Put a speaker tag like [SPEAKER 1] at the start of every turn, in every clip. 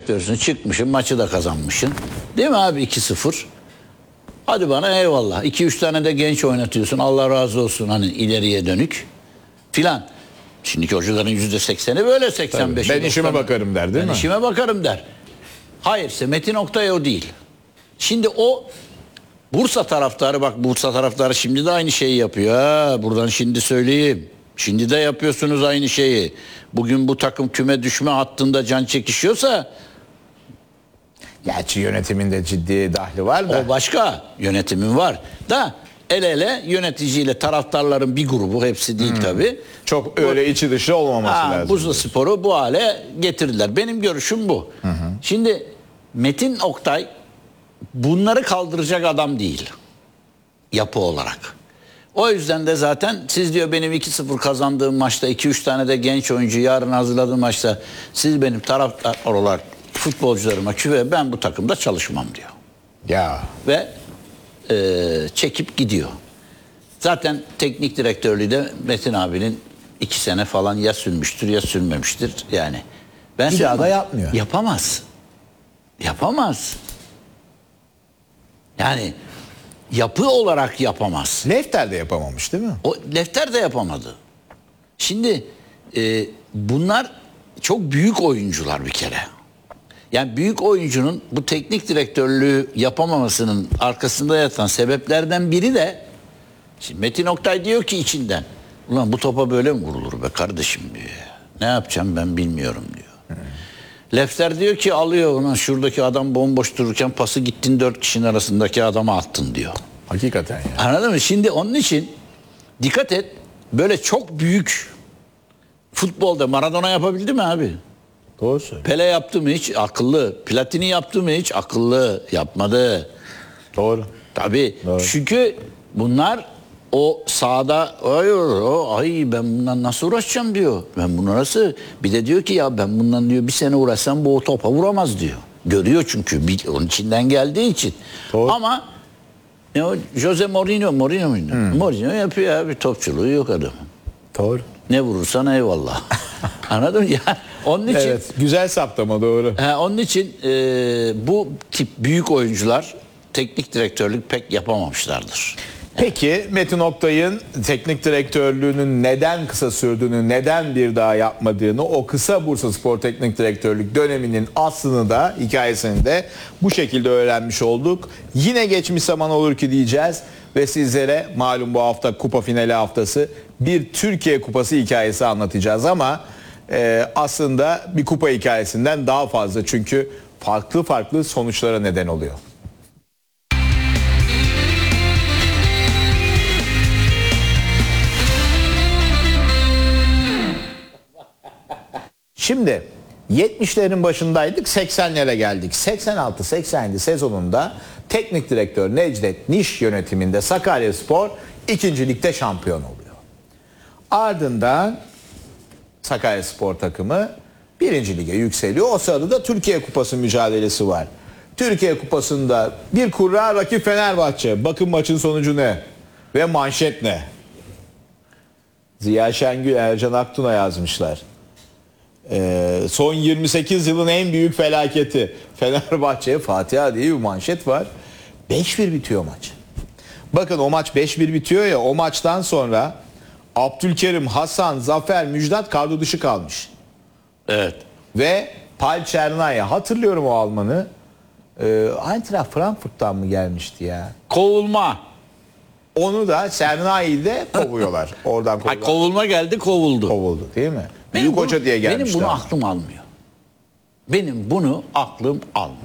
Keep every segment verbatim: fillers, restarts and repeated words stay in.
[SPEAKER 1] direktörsün, çıkmışsın, maçı da kazanmışsın. Değil mi abi iki sıfır? Hadi bana eyvallah. iki üç tane de genç oynatıyorsun. Allah razı olsun hani ileriye dönük filan. Şimdiki hocaların yüzde sekseni böyle, seksen beşi.
[SPEAKER 2] Ben işime bakarım der değil
[SPEAKER 1] ben
[SPEAKER 2] mi?
[SPEAKER 1] Ben işime bakarım der. Hayırse Metin Oktay o değil. Şimdi o Bursa taraftarı, bak Bursa taraftarı şimdi de aynı şeyi yapıyor. Ha, buradan şimdi söyleyeyim. Şimdi de yapıyorsunuz aynı şeyi. Bugün bu takım küme düşme hattında can çekişiyorsa,
[SPEAKER 2] gerçi yönetiminde ciddi dahli var da.
[SPEAKER 1] o başka, yönetimin var da el ele yöneticiyle taraftarların bir grubu, hepsi değil hmm. tabii.
[SPEAKER 2] Çok öyle bu, içi dışı olmaması ha, lazım.
[SPEAKER 1] Bursa Spor'u bu hale getirdiler. Benim görüşüm bu. Hı hı. Şimdi Metin Oktay bunları kaldıracak adam değil. Yapı olarak. O yüzden de zaten siz diyor benim iki sıfır kazandığım maçta iki üç tane de genç oyuncu yarın hazırladığım maçta siz benim taraftar olarak futbolcularıma küve, ben bu takımda çalışmam diyor.
[SPEAKER 2] Ya.
[SPEAKER 1] Ve e, çekip gidiyor. Zaten teknik direktörlüğü de Metin abinin iki sene falan ya sürmüştür ya sürmemiştir yani. Ben
[SPEAKER 2] bir daha da yapmıyor.
[SPEAKER 1] Yapamaz. Yapamaz. Yani yapı olarak yapamaz.
[SPEAKER 2] Lefter de yapamamış değil mi?
[SPEAKER 1] O Lefter de yapamadı. Şimdi e, bunlar çok büyük oyuncular bir kere. Yani büyük oyuncunun bu teknik direktörlüğü yapamamasının arkasında yatan sebeplerden biri de, şimdi Metin Oktay diyor ki içinden, ulan bu topa böyle mi vurulur be kardeşim diyor. Ne yapacağım ben bilmiyorum diyor. Hmm. Lefter diyor ki alıyor ona, şuradaki adam bomboş dururken pası gittin dört kişinin arasındaki adama attın diyor.
[SPEAKER 2] Hakikaten ya.
[SPEAKER 1] Anladın mı? Şimdi onun için dikkat et, böyle çok büyük futbolda Maradona yapabildi mi abi?
[SPEAKER 2] Doğru söylüyor.
[SPEAKER 1] Pele yaptı mı hiç? Akıllı. Platini yaptı mı hiç? Akıllı. Yapmadı.
[SPEAKER 2] Doğru.
[SPEAKER 1] Tabii.
[SPEAKER 2] Doğru.
[SPEAKER 1] Çünkü bunlar o sahada ay, ay ben bundan nasıl uğraşacağım diyor. Ben bunu nasıl? Bir de diyor ki ya ben bundan diyor bir sene uğraşsam bu o topa vuramaz diyor. Görüyor çünkü. Onun içinden geldiği için. Doğru. Ama ne o? Jose Mourinho, Mourinho muydu? Hmm. Mourinho yapıyor abi. Topçuluğu yok adamın.
[SPEAKER 2] Doğru.
[SPEAKER 1] Ne vurursan eyvallah. Anladın mı? Ya, onun için,
[SPEAKER 2] evet, güzel saptama doğru.
[SPEAKER 1] He, onun için e, bu tip büyük oyuncular teknik direktörlük pek yapamamışlardır.
[SPEAKER 2] Peki Metin Oktay'ın teknik direktörlüğünün neden kısa sürdüğünü, neden bir daha yapmadığını, o kısa Bursaspor teknik direktörlük döneminin aslını da, hikayesini de bu şekilde öğrenmiş olduk. Yine geçmiş zaman olur ki diyeceğiz ve sizlere malum bu hafta kupa finali haftası bir Türkiye Kupası hikayesi anlatacağız ama e, aslında bir kupa hikayesinden daha fazla, çünkü farklı farklı sonuçlara neden oluyor. Şimdi yetmişlerin başındaydık, seksenlere geldik. seksen altı seksen yedi sezonunda teknik direktör Necdet Niş yönetiminde Sakaryaspor ikinci ligde şampiyon oluyor. Ardından Sakaryaspor takımı birinci lige yükseliyor. O sırada da Türkiye Kupası mücadelesi var. Türkiye Kupası'nda bir kurra rakip Fenerbahçe. Bakın maçın sonucu ne? Ve manşet ne? Ziya Şengül, Ercan Aktuna yazmışlar. Ee, son yirmi sekiz yılın en büyük felaketi. Fenerbahçe'ye Fatiha diye bir manşet var. beş bir bitiyor maç. Bakın o maç beş bir bitiyor ya, o maçtan sonra Abdülkerim, Hasan, Zafer, Müjdat kadro dışı kalmış.
[SPEAKER 1] Evet.
[SPEAKER 2] Ve Paul Çernaya, hatırlıyorum o Alman'ı. Ee, Eintracht Frankfurt'tan mı gelmişti ya?
[SPEAKER 1] Kovulma.
[SPEAKER 2] Onu da Çernaya'yı de kovuyorlar. Oradan
[SPEAKER 1] kovuyorlar. Kovulma geldi, kovuldu.
[SPEAKER 2] Kovuldu değil mi?
[SPEAKER 1] Benim
[SPEAKER 2] Büyük
[SPEAKER 1] bunu,
[SPEAKER 2] hoca diye gelmişler.
[SPEAKER 1] Benim bunu aklım almıyor. Benim bunu aklım almıyor.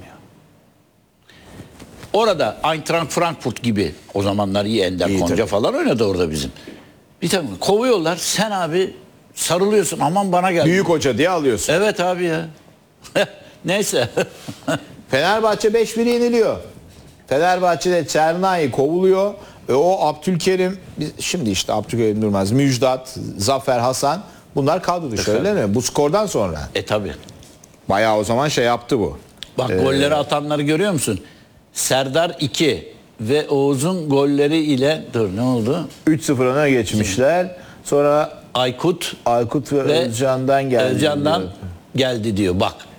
[SPEAKER 1] Orada Eintracht Frankfurt gibi, o zamanlar iyi Ender İyi Konca tabii. falan oynadı orada bizim. Bir tane kovuyorlar, sen abi sarılıyorsun, aman bana gel.
[SPEAKER 2] Büyük hoca diye alıyorsun.
[SPEAKER 1] Evet abi ya. Neyse.
[SPEAKER 2] Fenerbahçe beş bir yeniliyor. Fenerbahçe'de Çernay kovuluyor. E o Abdülkerim, şimdi işte Abdülkerim Durmaz, Müjdat, Zafer, Hasan, bunlar kadro dışı, öyle mi? Bu skordan sonra.
[SPEAKER 1] E tabi.
[SPEAKER 2] Bayağı o zaman şey yaptı bu.
[SPEAKER 1] Bak
[SPEAKER 2] ee,
[SPEAKER 1] golleri atanları görüyor musun? Serdar iki ve Oğuz'un golleri ile dur ne oldu?
[SPEAKER 2] üç sıfır öne geçmişler. Sonra
[SPEAKER 1] Aykut
[SPEAKER 2] Aykut ve, ve Özcan'dan geldi.
[SPEAKER 1] Özcan'dan diyor. geldi diyor. Bak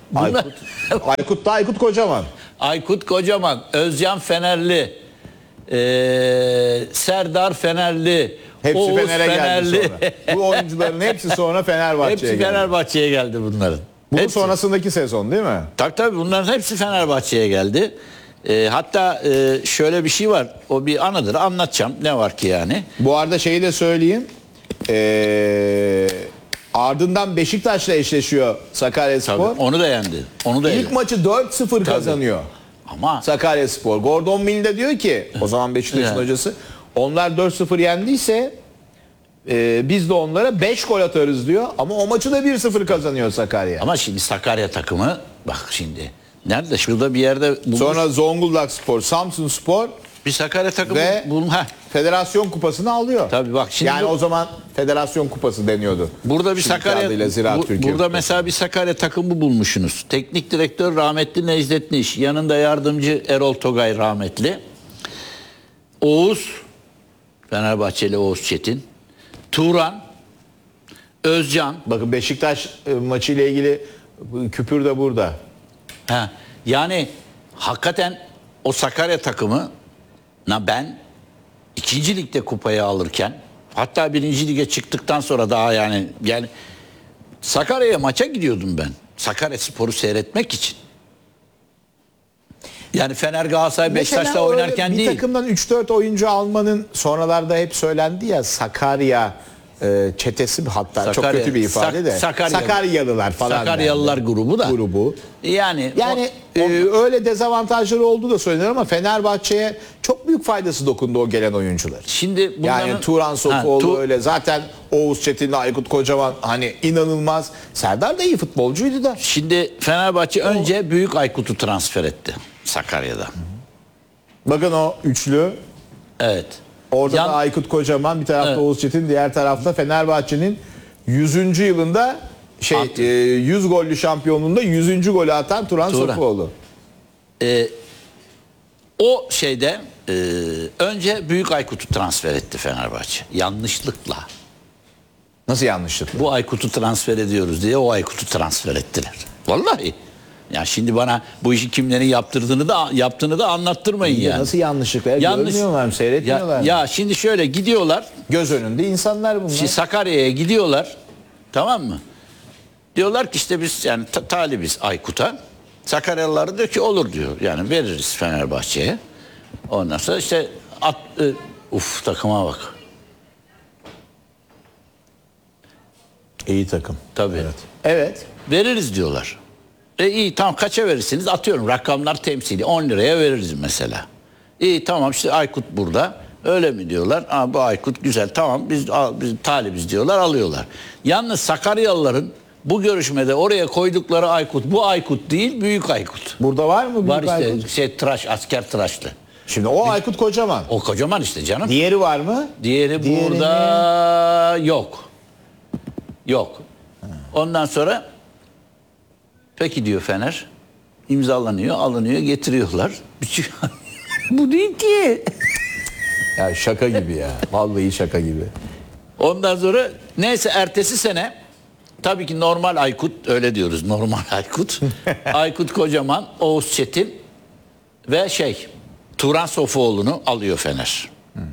[SPEAKER 1] Bunlar,
[SPEAKER 2] Aykut, Aykut da Aykut Kocaman.
[SPEAKER 1] Aykut Kocaman, Özcan Fenerli, ee, Serdar Fenerli,
[SPEAKER 2] Hepsi
[SPEAKER 1] Oğuz
[SPEAKER 2] Fener'e
[SPEAKER 1] Fenerli.
[SPEAKER 2] geldi sonra. Bu oyuncuların hepsi sonra Fenerbahçe'ye
[SPEAKER 1] Hepsi
[SPEAKER 2] geldi.
[SPEAKER 1] Fenerbahçe'ye geldi bunların.
[SPEAKER 2] Bunun
[SPEAKER 1] Hepsi.
[SPEAKER 2] sonrasındaki sezon değil mi?
[SPEAKER 1] Tabii tabii bunların hepsi Fenerbahçe'ye geldi. Ee, hatta e, şöyle bir şey var. O bir anıdır. Anlatacağım. Ne var ki yani?
[SPEAKER 2] Bu arada şeyi de söyleyeyim. Ee, ardından Beşiktaş'la eşleşiyor Sakaryaspor.
[SPEAKER 1] Tabii, onu da yendi. Onu da
[SPEAKER 2] İlk
[SPEAKER 1] yendi.
[SPEAKER 2] maçı dört sıfır kazanıyor
[SPEAKER 1] Ama
[SPEAKER 2] Sakaryaspor. Gordon Mill de diyor ki, o zaman Beşiktaş'ın
[SPEAKER 1] Evet.
[SPEAKER 2] hocası, onlar dört sıfır yendiyse e, biz de onlara beş gol atarız diyor. Ama o maçı da bir sıfır kazanıyor Sakarya.
[SPEAKER 1] ama şimdi Sakarya takımı bak şimdi nerede? Şurada bir yerde bulmuş.
[SPEAKER 2] Sonra Zonguldak Spor, Samsun Spor
[SPEAKER 1] bir Sakarya takımı
[SPEAKER 2] ve
[SPEAKER 1] bulun. Heh.
[SPEAKER 2] Federasyon Kupası'nı alıyor.
[SPEAKER 1] Tabii bak şimdi
[SPEAKER 2] yani
[SPEAKER 1] bu-
[SPEAKER 2] o zaman Federasyon Kupası deniyordu.
[SPEAKER 1] Burada bir
[SPEAKER 2] Şimdiki
[SPEAKER 1] Sakarya
[SPEAKER 2] adıyla Ziraat
[SPEAKER 1] bu-
[SPEAKER 2] Türkiye
[SPEAKER 1] burada
[SPEAKER 2] Kupası.
[SPEAKER 1] mesela bir Sakarya takımı bulmuşsunuz. Teknik direktör rahmetli Necdet Niş, yanında yardımcı Erol Togay rahmetli. Oğuz Fenerbahçeli Oğuz Çetin, Turan, Özcan.
[SPEAKER 2] Bakın Beşiktaş e, maçı ile ilgili bu küpür de burada.
[SPEAKER 1] Ha, yani hakikaten o Sakarya takımı na ben ikinci ligde kupayı alırken hatta birinci lige çıktıktan sonra daha yani yani Sakarya'ya maça gidiyordum ben. Sakaryaspor'u seyretmek için. Yani Fener, Galatasaray, Beşiktaş'ta
[SPEAKER 2] Mesela öyle
[SPEAKER 1] oynarken
[SPEAKER 2] bir
[SPEAKER 1] değil.
[SPEAKER 2] takımdan üç dört oyuncu almanın sonralarda hep söylendi ya, Sakarya e, çetesi mi, hatta çok
[SPEAKER 1] Sakarya-
[SPEAKER 2] kötü bir ifade
[SPEAKER 1] Sak-
[SPEAKER 2] de.
[SPEAKER 1] Sakarya-
[SPEAKER 2] Sakaryalılar falan.
[SPEAKER 1] Sakaryalılar
[SPEAKER 2] dendi.
[SPEAKER 1] grubu da.
[SPEAKER 2] Grubu.
[SPEAKER 1] Yani
[SPEAKER 2] Yani
[SPEAKER 1] o-
[SPEAKER 2] e, öyle dezavantajları olduğu da söylenir ama Fenerbahçe'ye çok büyük faydası dokundu o gelen oyuncular.
[SPEAKER 1] şimdi bunların,
[SPEAKER 2] Yani Turan Sofuoğlu
[SPEAKER 1] Ha, Tu-
[SPEAKER 2] öyle, zaten Oğuz Çetin'le Aykut Kocaman hani inanılmaz. Serdar da iyi futbolcuydu da.
[SPEAKER 1] Şimdi Fenerbahçe önce Büyük Aykut'u transfer etti Sakarya'da.
[SPEAKER 2] Bakın o üçlü.
[SPEAKER 1] Evet.
[SPEAKER 2] Orada
[SPEAKER 1] Yan-
[SPEAKER 2] da Aykut Kocaman, bir tarafta
[SPEAKER 1] Evet.
[SPEAKER 2] Oğuz Çetin, diğer tarafta Fenerbahçe'nin yüzüncü yılında şey
[SPEAKER 1] At-
[SPEAKER 2] e, yüz gollü şampiyonluğunda yüzüncü golü atan Turan,
[SPEAKER 1] Turan.
[SPEAKER 2] Sofuoğlu.
[SPEAKER 1] Ee, o şeyde e, önce Büyük Aykut'u transfer etti Fenerbahçe. Yanlışlıkla.
[SPEAKER 2] Nasıl yanlışlık?
[SPEAKER 1] Bu Aykut'u transfer ediyoruz diye o Aykut'u transfer ettiler. Vallahi. Ya şimdi bana bu işi kimlerin yaptırdığını da yaptığını da anlattırmayın yani.
[SPEAKER 2] Nasıl yanlışlıkla? Ya görmüyorlar mı? Seyretmiyorlar
[SPEAKER 1] ya,
[SPEAKER 2] mı?
[SPEAKER 1] ya şimdi şöyle gidiyorlar.
[SPEAKER 2] Göz önünde insanlar bunlar.
[SPEAKER 1] Şimdi Sakarya'ya gidiyorlar. Tamam mı? Diyorlar ki işte biz yani ta- talibiz Aykut'a. Sakaryalılar diyor ki olur diyor. Yani veririz Fenerbahçe'ye. Ondan sonra işte at, e, uf takıma bak.
[SPEAKER 2] İyi takım.
[SPEAKER 1] Tabii.
[SPEAKER 2] Evet. Evet.
[SPEAKER 1] Veririz diyorlar. E iyi tamam kaça verirsiniz? Atıyorum rakamlar temsili on liraya veririz mesela. İyi tamam işte Aykut burada. Öyle mi diyorlar? Aa, bu Aykut güzel tamam biz, al, biz talibiz diyorlar alıyorlar. Yalnız Sakaryalıların bu görüşmede oraya koydukları Aykut bu Aykut değil Büyük Aykut.
[SPEAKER 2] Burada var mı büyük
[SPEAKER 1] Var işte
[SPEAKER 2] Aykut?
[SPEAKER 1] şey tıraş asker tıraşlı.
[SPEAKER 2] Şimdi o Aykut Kocaman.
[SPEAKER 1] O kocaman işte canım.
[SPEAKER 2] Diğeri var mı?
[SPEAKER 1] Diğeri
[SPEAKER 2] Diğerini-
[SPEAKER 1] burada yok. Yok. Ondan sonra peki diyor Fener. İmzalanıyor, alınıyor, getiriyorlar. Bu değil ki.
[SPEAKER 2] Ya şaka gibi ya. Vallahi şaka gibi.
[SPEAKER 1] Ondan sonra neyse ertesi sene tabii ki normal Aykut öyle diyoruz normal Aykut. Aykut Kocaman, Oğuz Çetin ve şey Turan Sofuoğlu'nu alıyor Fener.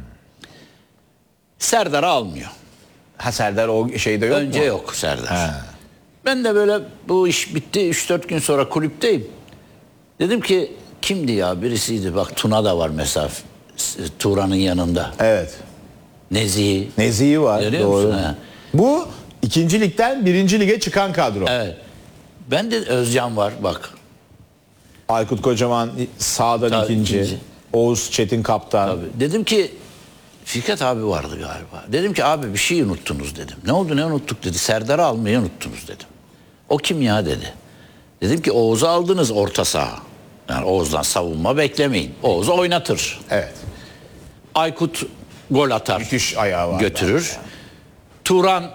[SPEAKER 1] Serdar'ı almıyor.
[SPEAKER 2] Ha, Serdar o şeyde yok
[SPEAKER 1] Önce
[SPEAKER 2] mu?
[SPEAKER 1] yok Serdar.
[SPEAKER 2] Ha.
[SPEAKER 1] Ben de böyle bu iş bitti üç dört gün sonra kulüpteyim. Dedim ki kimdi ya birisiydi bak Tuna da var mesela Turan'ın yanında.
[SPEAKER 2] Evet.
[SPEAKER 1] Nezih.
[SPEAKER 2] Nezih'i var.
[SPEAKER 1] Görüyor
[SPEAKER 2] Doğru.
[SPEAKER 1] musun? Ha.
[SPEAKER 2] Bu ikinci ligden birinci lige çıkan kadro.
[SPEAKER 1] Evet. Ben de Özcan var bak.
[SPEAKER 2] Aykut Kocaman sağdan
[SPEAKER 1] Tabii,
[SPEAKER 2] ikinci.
[SPEAKER 1] ikinci.
[SPEAKER 2] Oğuz Çetin kaptan.
[SPEAKER 1] Tabii. Dedim ki Fikret abi vardı galiba. Dedim ki abi bir şey unuttunuz dedim. Ne oldu ne unuttuk dedi. Serdar'ı almayı unuttunuz dedim. O kim ya dedi. Dedim ki Oğuz'u aldınız orta saha. Yani Oğuz'dan savunma beklemeyin. Oğuz'u oynatır.
[SPEAKER 2] Evet.
[SPEAKER 1] Aykut gol atar.
[SPEAKER 2] Müthiş ayağı var.
[SPEAKER 1] Götürür. Turan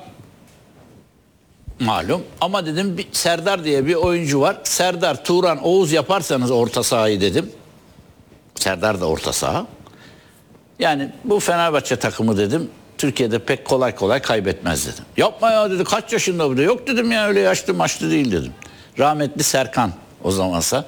[SPEAKER 1] malum ama dedim bir Serdar diye bir oyuncu var. Serdar, Turan, Oğuz yaparsanız orta sahayı dedim. Serdar da orta saha. Yani bu Fenerbahçe takımı dedim. Türkiye'de pek kolay kolay kaybetmez dedim. Yapma ya dedi kaç yaşında bu da. Yok dedim ya öyle yaşlı maçlı değil dedim. rahmetli Serkan o zamansa